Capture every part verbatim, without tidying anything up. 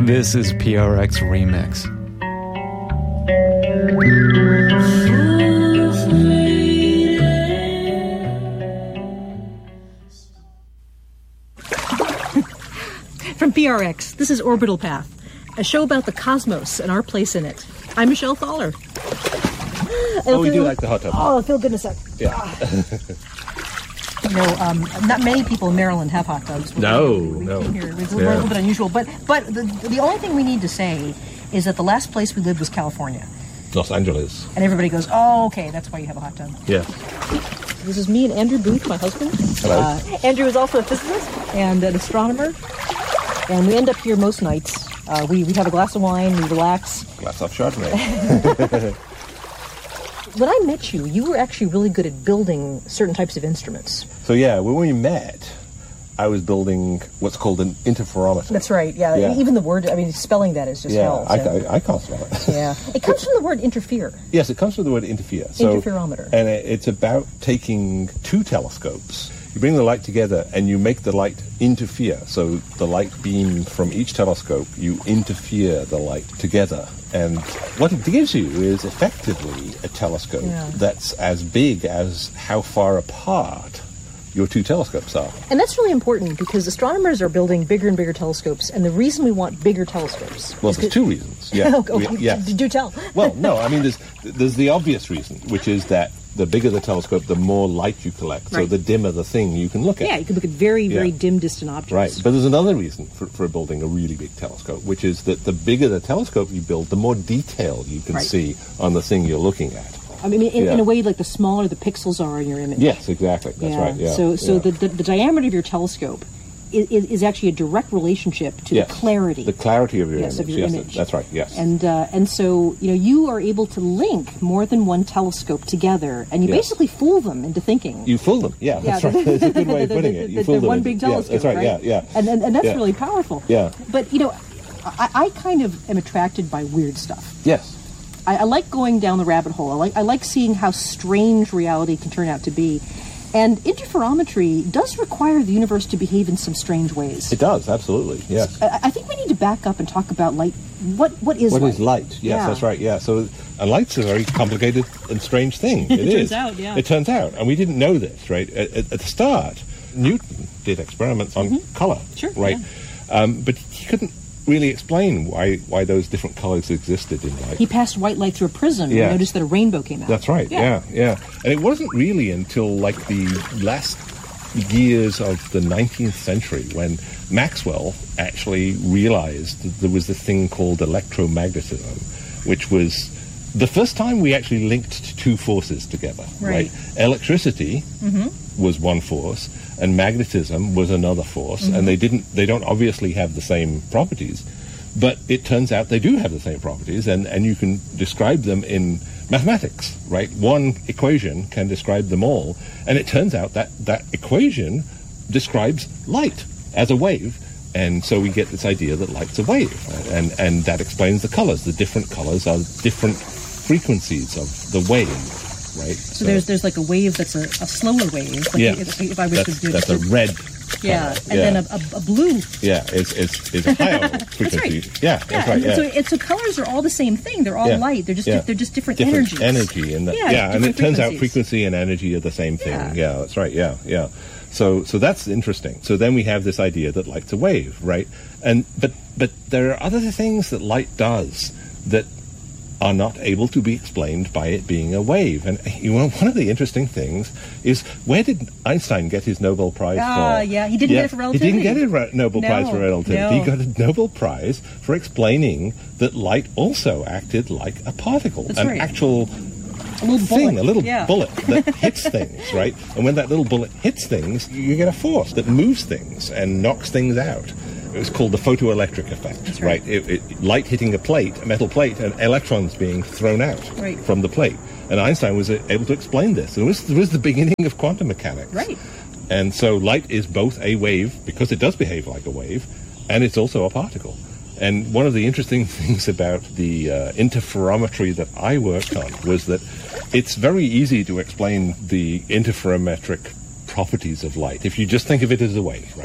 This is P R X Remix. From P R X, this is Orbital Path, a show about the cosmos and our place in it. I'm Michelle Thaller. Oh, we do like the hot tub. Oh, feel good in a sec. Yeah. You know, um, not many people in Maryland have hot tubs. No, we, we no. Here. It's Yeah. a little bit unusual. But but the, the only thing we need to say is that the last place we lived was California. Los Angeles. And everybody goes, oh, okay, that's why you have a hot tub. Yeah. This is me and Andrew Booth, my husband. Hello. Uh, Andrew is also a physicist and an astronomer. And we end up here most nights. Uh, we, we have a glass of wine, we relax. Glass of Chardonnay. When I met you, you were actually really good at building certain types of instruments. So yeah, when we met, I was building what's called an interferometer. That's right, yeah. Yeah. Even the word, I mean, spelling that is just Yeah, hell. I, so- I, I can't spell it. Yeah. It comes from the word interfere. Yes, it comes from the word interfere. So, Interferometer. And it, it's about taking two telescopes. You bring the light together and you make the light interfere. So the light beam from each telescope, you interfere the light together. And what it gives you is effectively a telescope Yeah. that's as big as how far apart your two telescopes are. And that's really important because astronomers are building bigger and bigger telescopes. And the reason we want bigger telescopes... Well, is there's 'cause- two reasons. Yeah. okay, We- yeah. d- do tell. Well, no, I mean, there's there's the obvious reason, which is that the bigger the telescope, the more light you collect. So Right. the dimmer the thing you can look at. Yeah, you can look at very, very Yeah. dim, distant objects. Right, but there's another reason for, for building a really big telescope, which is that the bigger the telescope you build, the more detail you can Right. see on the thing you're looking at. I mean, in, Yeah. in a way, like the smaller the pixels are in your image. Yes, exactly. That's right. Yeah. So, so yeah. the, the the diameter of your telescope is, is actually a direct relationship to Yes. the clarity. the clarity of your Yes, image. of your yes, image. that's right. Yes. And uh, and so you know you are able to link more than one telescope together, and you Yes. basically fool them into thinking. you fool them. Yeah, that's Yeah, right. That's a good way of they're- putting they're- it. You they're fool them. one into- big yeah, telescope, that's right. right? Yeah, yeah. And and, and that's Yeah. really powerful. Yeah. But you know, I, I kind of am attracted by weird stuff. Yes. I, I like going down the rabbit hole. I like I like seeing how strange reality can turn out to be. And interferometry does require the universe to behave in some strange ways. It does. Absolutely. Yes. I, I think we need to back up and talk about light. What what is What light? is light? Yes, Yeah. that's right. Yeah. So, and light's a very complicated and strange thing. It, It is. turns out, yeah. It turns out, and we didn't know this, right? At, at, at the start, Newton did experiments on color, Mm-hmm. Sure, right? Um, but he couldn't really explain why why those different colors existed in light. He passed white light through a prism Yeah. and noticed that a rainbow came out. That's right. Yeah. yeah, And it wasn't really until like the last years of the nineteenth century when Maxwell actually realized that there was this thing called electromagnetism, which was the first time we actually linked two forces together. Right. Electricity was one force, and magnetism was another force, and they didn't. They don't obviously have the same properties, but it turns out they do have the same properties, and and you can describe them in mathematics, right? One equation can describe them all, and it turns out that that equation describes light as a wave, and so we get this idea that light's a wave, right? and and that explains the colors. The different colors are different frequencies of the wave, right? So there's there's like a wave that's a, a slower wave. Like yeah, if, if I was that's, to do that's a red. yeah, color. and yeah. then a, a, a blue. Yeah, it's it's it's a higher frequency. right. Yeah, that's right. and Yeah. So, and so colors are all the same thing. They're all Yeah. light. They're just Yeah. they're just different, different energies. energy and the, Yeah, yeah, and it different turns out frequencies. frequency and energy are the same thing. Yeah. Yeah, that's right. Yeah, yeah. So so that's interesting. So then we have this idea that light's a wave, right? And but but there are other things that light does that are not able to be explained by it being a wave. And you know, one of the interesting things is, where did Einstein get his Nobel Prize Ah, for? yeah, he didn't get it for relativity. He didn't get a re- Nobel No, Prize for relativity. no. He got a Nobel Prize for explaining that light also acted like a particle, That's an right. actual A little thing, bullet. a little yeah. bullet that hits things, right? And when that little bullet hits things, you get a force that moves things and knocks things out. It was called the photoelectric effect, That's right. It, it, light hitting a plate, a metal plate, and electrons being thrown out Right. from the plate. And Einstein was able to explain this. It was, it was the beginning of quantum mechanics. Right. And so light is both a wave, because it does behave like a wave, and it's also a particle. And one of the interesting things about the uh, interferometry that I worked on was that it's very easy to explain the interferometric properties of light if you just think of it as a wave, right? Think of it like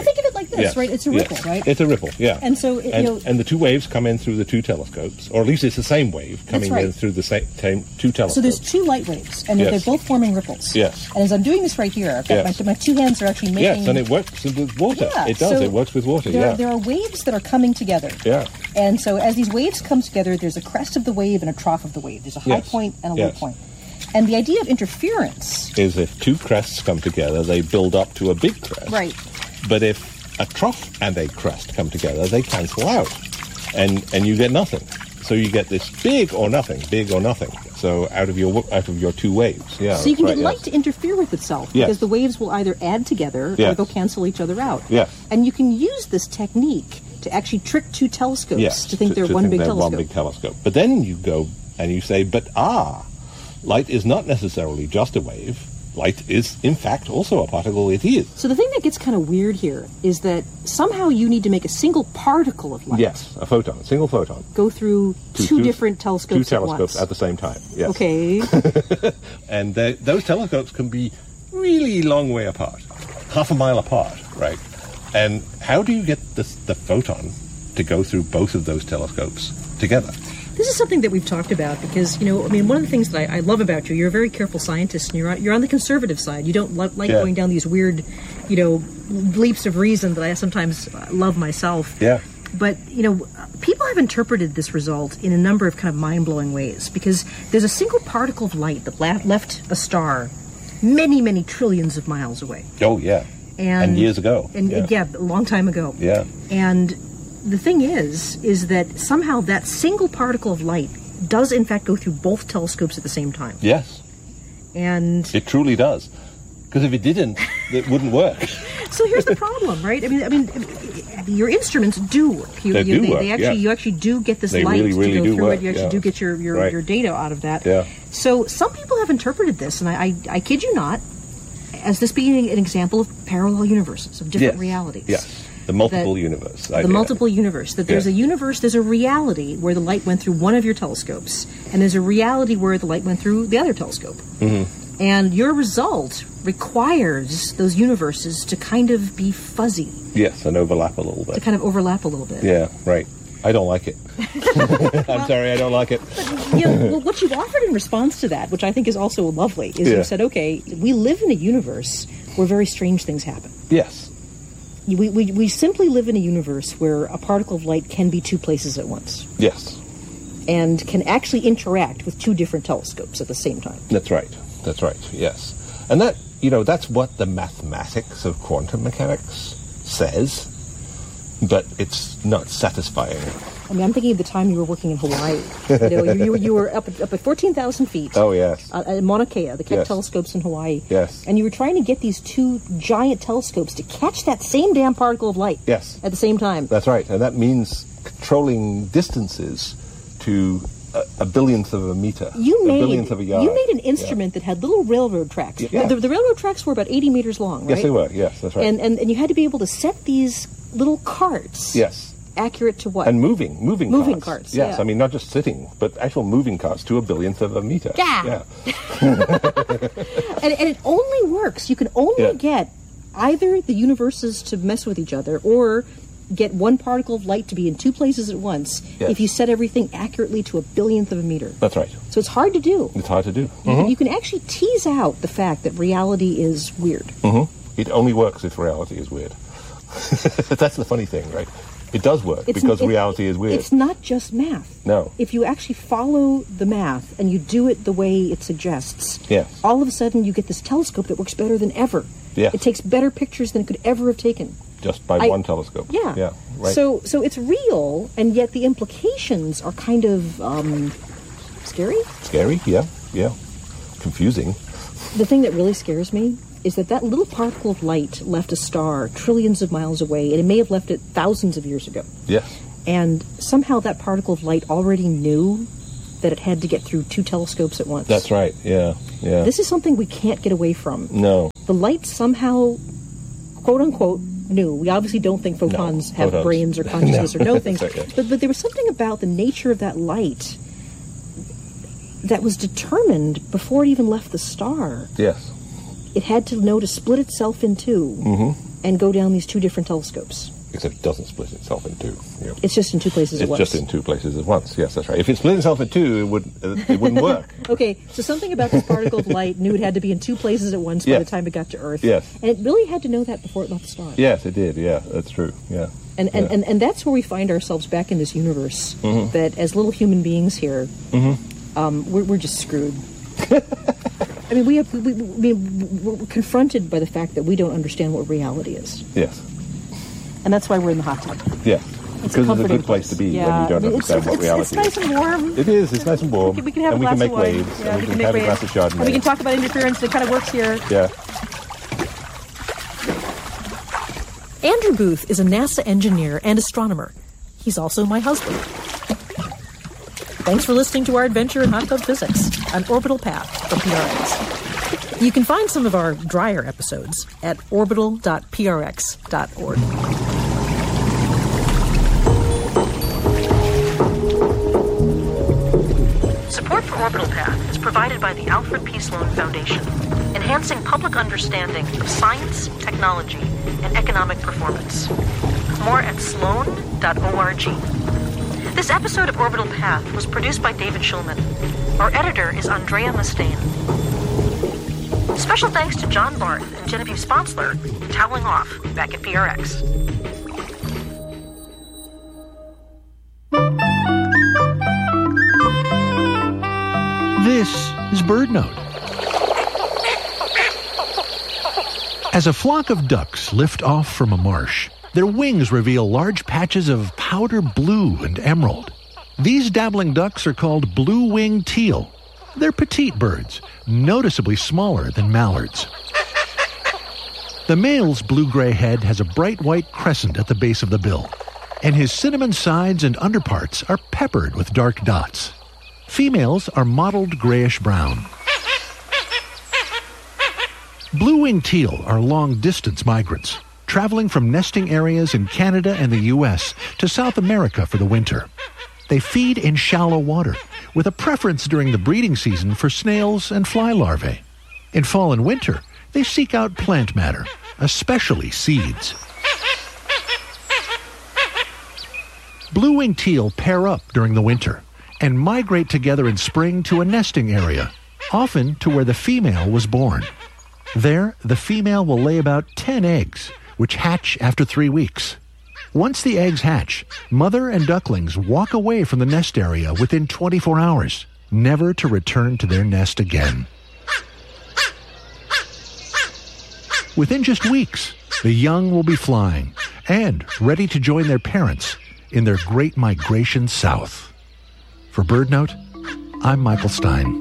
like this, Yes, right? It's a yes. ripple, right? It's a ripple, yeah. And so, it, and, you know, and the two waves come in through the two telescopes, or at least it's the same wave coming right. in through the same, same two telescopes. so there's two light waves, and Yes. they're both forming ripples. Yes. And as I'm doing this right here, I've got Yes. my, my two hands are actually making. Yes, and it works with water. Yeah, it does. so it works with water. There, Yeah. there are waves that are coming together. Yeah. And so as these waves come together, there's a crest of the wave and a trough of the wave. There's a high Yes. point and a Yes. low point. And the idea of interference. Is if two crests come together, they build up to a big crest. Right. But if a trough and a crest come together, they cancel out, and and you get nothing. So you get this big or nothing, big or nothing. So out of your out of your two waves, yeah. So you can right, get light yes. to interfere with itself Yes. because the waves will either add together or Yes. they'll cancel each other out. Yes. And you can use this technique to actually trick two telescopes Yes, to think they're to one think big they're telescope. one big telescope. But then you go and you say, but ah, light is not necessarily just a wave. Light is, in fact, also a particle. It is. So the thing that gets kind of weird here is that somehow you need to make a single particle of light Yes, a photon, a single photon. go through two, two- different telescopes Two at telescopes once. at the same time. Yes. Okay. And they- those telescopes can be really long way apart, half a mile apart, right? And how do you get the, the photon to go through both of those telescopes together? This is something that we've talked about because, you know, I mean, one of the things that I, I love about you, you're a very careful scientist, and you're on, you're on the conservative side. You don't lo- like Yeah. going down these weird, you know, leaps of reason that I sometimes love myself. Yeah. But, you know, people have interpreted this result in a number of kind of mind-blowing ways because there's a single particle of light that la- left a star many, many trillions of miles away. Oh, yeah. And, And years ago. And, Yeah. yeah, a long time ago. Yeah. And the thing is, is that somehow that single particle of light does in fact go through both telescopes at the same time. Yes, And it truly does. Because if it didn't, it wouldn't work. so here's the problem, right? I mean, I mean, your instruments do work. You, They you, do they, work, they actually, yeah. you actually do get this They light really, really to go do through work, it. You actually yeah. do get your, your, Right. your data out of that. Yeah. So some people have interpreted this, and I, I, I kid you not, as this being an example of parallel universes, of different Yes. realities. Yes. The multiple That- universe. The idea. multiple universe. That there's Yeah. a universe, there's a reality where the light went through one of your telescopes, and there's a reality where the light went through the other telescope. Mm-hmm. And your result requires those universes to kind of be fuzzy, Yes, and overlap a little to bit. kind of overlap a little bit. Yeah, right. I don't like it. I'm sorry, I don't like it. You know, well, what you've offered in response to that, which I think is also lovely, is Yeah. you said, okay, we live in a universe where very strange things happen. Yes. We, we, we simply live in a universe where a particle of light can be two places at once Yes. and can actually interact with two different telescopes at the same time. That's right. That's right. Yes. And that, you know, that's what the mathematics of quantum mechanics says, but it's not satisfying. I mean, I'm thinking of the time you were working in Hawaii. You know, you, you, were- you were up at, up at fourteen thousand feet. Oh, yes. Uh, at Mauna Kea, the Keck Yes. telescopes in Hawaii. Yes. And you were trying to get these two giant telescopes to catch that same damn particle of light. Yes. At the same time. That's right. And that means controlling distances to a, a billionth of a meter. You a made billionth of a yard. you made an instrument that had little railroad tracks. Yeah. The, the railroad tracks were about eighty meters long, right? Yes, they were. Yes, that's right. And, and and you had to be able to set these little carts. yes. Accurate to what? And moving, moving, Moving carts. carts, Yes, yeah. I mean not just sitting, but actual moving carts to a billionth of a meter. Yeah. Yeah. and, and it only works. You can only Yeah. get either the universes to mess with each other or get one particle of light to be in two places at once Yes. if you set everything accurately to a billionth of a meter. That's right. So it's hard to do. It's hard to do. You, can, you can actually tease out the fact that reality is weird. Mm-hmm. It only works if reality is weird. That's the funny thing, right? It does work It's- because it- reality is weird. It's not just math. No. If you actually follow the math and you do it the way it suggests, Yes. all of a sudden you get this telescope that works better than ever. Yeah. It takes better pictures than it could ever have taken. Just by I- one telescope. Yeah. Yeah. Right. So so it's real, and yet the implications are kind of um, scary. Scary. Yeah. Yeah. Confusing. The thing that really scares me is that that little particle of light left a star trillions of miles away, and it may have left it thousands of years ago. Yes. And somehow that particle of light already knew that it had to get through two telescopes at once. That's right. Yeah. Yeah. This is something we can't get away from. no. The light somehow, quote unquote, knew. We obviously don't think photons No, have photons. brains or consciousness No. or know things. That's right, yeah. But but there was something about the nature of that light that was determined before it even left the star. Yes. It had to know to split itself in two. Mm-hmm. and go down these two different telescopes. Except it doesn't split itself in two. You know. It's just in two places it's at once. It's just in two places at once. Yes, that's right. If it split itself in two, it would uh, it wouldn't work. Okay, so something about this particle of light knew it had to be in two places at once by yes. the time it got to Earth. Yes. And it really had to know that before it left the star. Yes, it did. Yeah, that's true. Yeah. And and, yeah. and, and that's where we find ourselves back in this universe. Mm-hmm. That as little human beings here, mm-hmm. um, we're we're just screwed. I mean, we have we, we, we're confronted by the fact that we don't understand what reality is. Yes. And that's why we're in the hot tub. Yeah. It's because a it's a good place to be yeah. when you don't it's, understand it's, what it's, reality is. It's nice and warm. It is. It's nice and warm. We can, we can have and a glass we can make of wine. waves. Yeah, and we, we can, can have make a glass of Chardonnay. And we can talk about interference. It kind of works here. Yeah. Andrew Booth is a NASA engineer and astronomer. He's also my husband. Thanks for listening to our adventure in hot tub physics, an orbital path from P R X. You can find some of our drier episodes at orbital dot p r x dot org. Support for Orbital Path is provided by the Alfred P. Sloan Foundation, enhancing public understanding of science, technology, and economic performance. More at sloan dot org. This episode of Orbital Path was produced by David Schulman. Our editor is Andrea Mustaine. Special thanks to John Barth and Genevieve Sponsler, toweling off back at P R X. This is BirdNote. As a flock of ducks lift off from a marsh, their wings reveal large patches of powder blue and emerald. These dabbling ducks are called blue-winged teal. They're petite birds, noticeably smaller than mallards. The male's blue-gray head has a bright white crescent at the base of the bill, and his cinnamon sides and underparts are peppered with dark dots. Females are mottled grayish-brown. Blue-winged teal are long-distance migrants, traveling from nesting areas in Canada and the U S to South America for the winter. They feed in shallow water, with a preference during the breeding season for snails and fly larvae. In fall and winter, they seek out plant matter, especially seeds. Blue-winged teal pair up during the winter and migrate together in spring to a nesting area, often to where the female was born. There, the female will lay about ten eggs, which hatch after three weeks. Once the eggs hatch, mother and ducklings walk away from the nest area within twenty-four hours, never to return to their nest again. Within just weeks, the young will be flying and ready to join their parents in their great migration south. For BirdNote, I'm Michael Stein.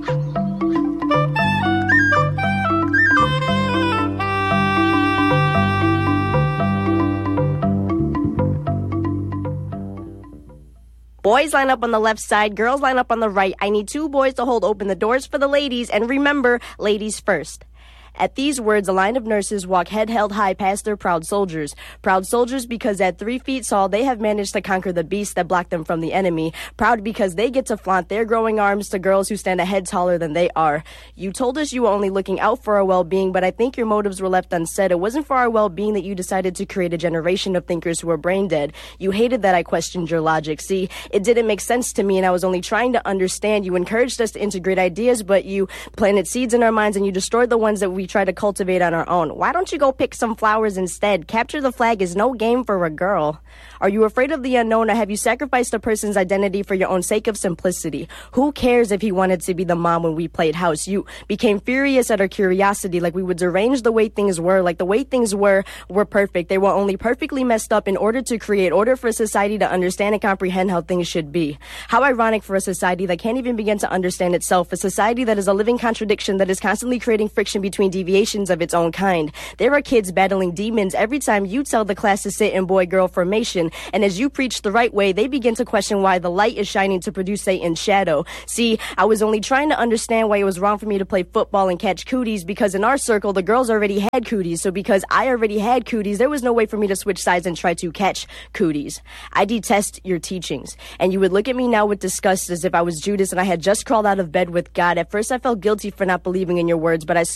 Boys line up on the left side, girls line up on the right. I need two boys to hold open the doors for the ladies, and remember, ladies first. At these words, a line of nurses walk head held high past their proud soldiers. Proud soldiers because at three feet tall, they have managed to conquer the beast that blocked them from the enemy. Proud because they get to flaunt their growing arms to girls who stand a head taller than they are. You told us you were only looking out for our well-being, but I think your motives were left unsaid. It wasn't for our well-being that you decided to create a generation of thinkers who are brain dead. You hated that I questioned your logic. See, it didn't make sense to me, and I was only trying to understand. You encouraged us to integrate ideas, but you planted seeds in our minds, and you destroyed the ones that we try to cultivate on our own. Why don't you go pick some flowers instead? Capture the flag is no game for a girl. Are you afraid of the unknown, or have you sacrificed a person's identity for your own sake of simplicity? Who cares if he wanted to be the mom when we played house? You became furious at our curiosity, like we would derange the way things were, like the way things were were perfect. They were only perfectly messed up in order to create order for society to understand and comprehend how things should be. How ironic for a society that can't even begin to understand itself, a society that is a living contradiction that is constantly creating friction between deviations of its own kind. There are kids battling demons every time you tell the class to sit in boy-girl formation, and as you preach the right way, they begin to question why the light is shining to produce Satan's shadow. See, I was only trying to understand why it was wrong for me to play football and catch cooties, because in our circle, the girls already had cooties, so because I already had cooties, there was no way for me to switch sides and try to catch cooties. I detest your teachings, and you would look at me now with disgust as if I was Judas and I had just crawled out of bed with God. At first, I felt guilty for not believing in your words, but I soon learned that your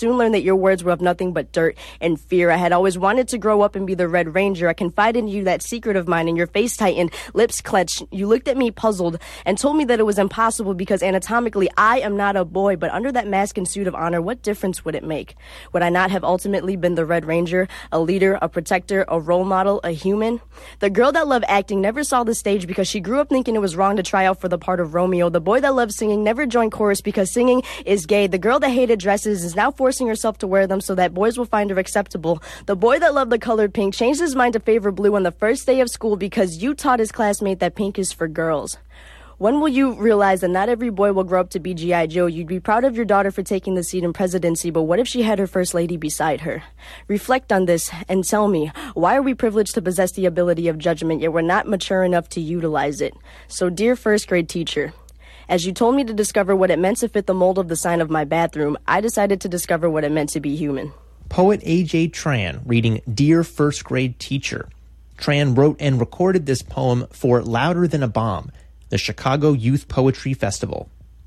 your words were of nothing but dirt and fear. I had always wanted to grow up and be the Red Ranger. I confided in you that secret of mine, and your face tightened, lips clenched. You looked at me puzzled and told me that it was impossible because anatomically I am not a boy, but under that mask and suit of honor, what difference would it make? Would I not have ultimately been the Red Ranger, a leader, a protector, a role model, a human? The girl that loved acting never saw the stage because she grew up thinking it was wrong to try out for the part of Romeo. The boy that loved singing never joined chorus because singing is gay. The girl that hated dresses is now forcing herself to wear them so that boys will find her acceptable. The boy that loved the color pink changed his mind to favor blue on the first day of school because you taught his classmate that pink is for girls. When will you realize that not every boy will grow up to be G I. Joe? You'd be proud of your daughter for taking the seat in presidency, but what if she had her first lady beside her? Reflect on this and tell me, why are we privileged to possess the ability of judgment, yet we're not mature enough to utilize it? So, dear first grade teacher, as you told me to discover what it meant to fit the mold of the sign of my bathroom, I decided to discover what it meant to be human. Poet A J. Tran reading Dear First Grade Teacher. Tran wrote and recorded this poem for Louder Than a Bomb, the Chicago Youth Poetry Festival.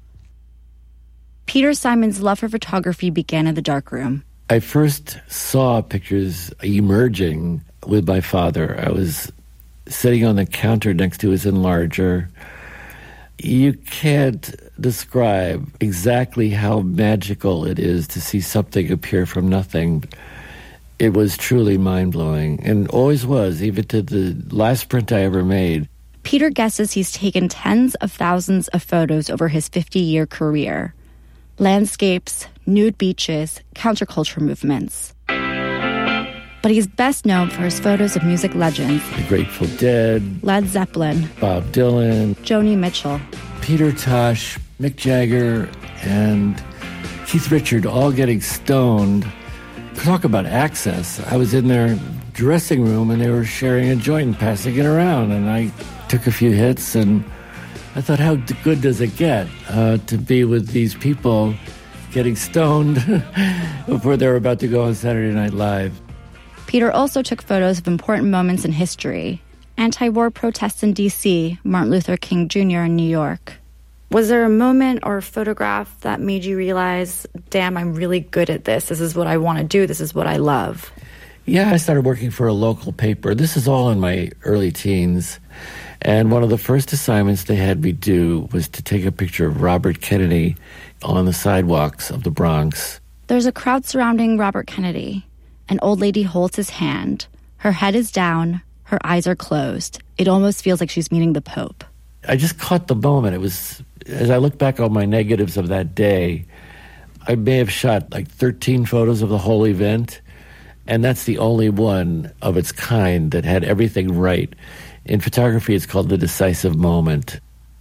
Peter Simon's love for photography began in the darkroom. I first saw pictures emerging with my father. I was sitting on the counter next to his enlarger. You can't describe exactly how magical it is to see something appear from nothing. It was truly mind-blowing, and always was, even to the last print I ever made. Peter guesses he's taken tens of thousands of photos over his fifty-year career. Landscapes, nude beaches, counterculture movements. But he's best known for his photos of music legends. The Grateful Dead, Led Zeppelin, Bob Dylan, Joni Mitchell, Peter Tosh, Mick Jagger, and Keith Richards all getting stoned. Talk about access. I was in their dressing room and they were sharing a joint and passing it around, and I took a few hits, and I thought, how good does it get uh, to be with these people getting stoned before they were about to go on Saturday Night Live. Peter also took photos of important moments in history. Anti-war protests in D C, Martin Luther King Junior in New York. Was there a moment or a photograph that made you realize, damn, I'm really good at this. This is what I want to do. This is what I love. Yeah, I started working for a local paper. This is all in my early teens. And one of the first assignments they had me do was to take a picture of Robert Kennedy on the sidewalks of the Bronx. There's a crowd surrounding Robert Kennedy. An old lady holds his hand. Her head is down. Her eyes are closed. It almost feels like she's meeting the Pope. I just caught the moment. It was, as I look back on my negatives of that day, I may have shot like thirteen photos of the whole event, and that's the only one of its kind that had everything right. In photography, it's called the decisive moment.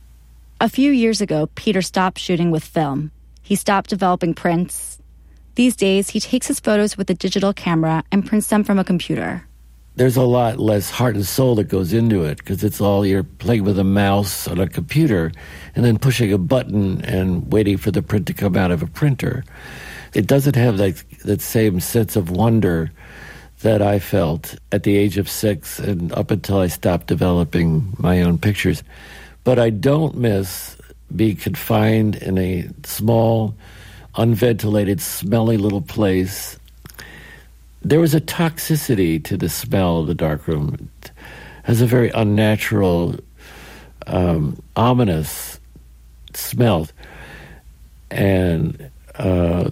A few years ago, Peter stopped shooting with film. He stopped developing prints. These days, he takes his photos with a digital camera and prints them from a computer. There's a lot less heart and soul that goes into it, because it's all you're playing with a mouse on a computer and then pushing a button and waiting for the print to come out of a printer. It doesn't have that, that same sense of wonder that I felt at the age of six and up until I stopped developing my own pictures. But I don't miss being confined in a small, unventilated, smelly little place. There was a toxicity to the smell of the darkroom. It has a very unnatural, um, ominous smell. And uh,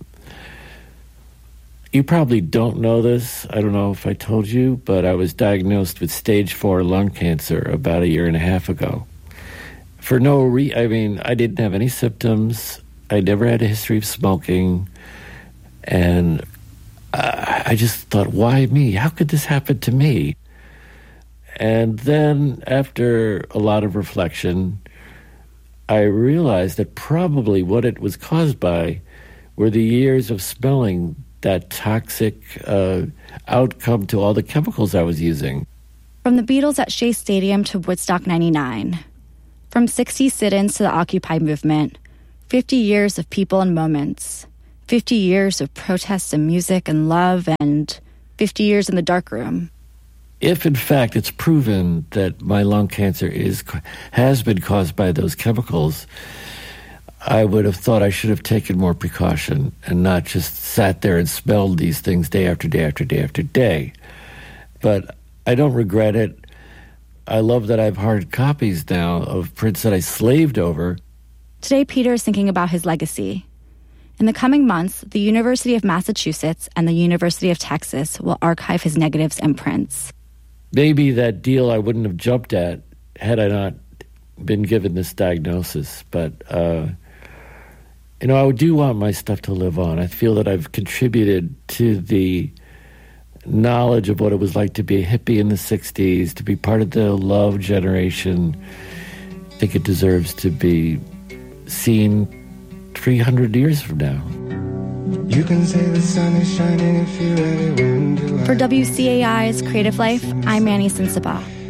you probably don't know this. I don't know if I told you, but I was diagnosed with stage four lung cancer about a year and a half ago. For no re- I mean, I didn't have any symptoms. I never had a history of smoking. And uh, I just thought, why me? How could this happen to me? And then after a lot of reflection, I realized that probably what it was caused by were the years of smelling that toxic uh, outcome to all the chemicals I was using. From the Beatles at Shea Stadium to Woodstock ninety-nine. From sixty sit-ins to the Occupy movement. fifty years of people and moments. fifty years of protests and music and love, and fifty years in the darkroom. If, in fact, it's proven that my lung cancer is has been caused by those chemicals, I would have thought I should have taken more precaution and not just sat there and smelled these things day after day after day after day. But I don't regret it. I love that I have hard copies now of prints that I slaved over. Today, Peter is thinking about his legacy. In the coming months, the University of Massachusetts and the University of Texas will archive his negatives and prints. Maybe that deal I wouldn't have jumped at had I not been given this diagnosis. But, uh, you know, I do want my stuff to live on. I feel that I've contributed to the knowledge of what it was like to be a hippie in the sixties, to be part of the love generation. I think it deserves to be seen three hundred years from now. You can say the sun is shining if you really want to. For W C A I's Creative Life, I'm Manny Sensabaugh.